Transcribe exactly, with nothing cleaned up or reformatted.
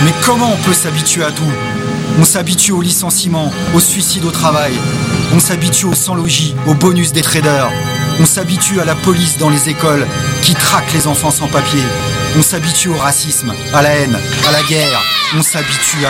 Mais comment on peut s'habituer à tout ? On s'habitue au licenciement, au suicide au travail. On s'habitue au sans-logis, au bonus des traders. On s'habitue à la police dans les écoles qui traque les enfants sans papier. On s'habitue au racisme, à la haine, à la guerre. On s'habitue à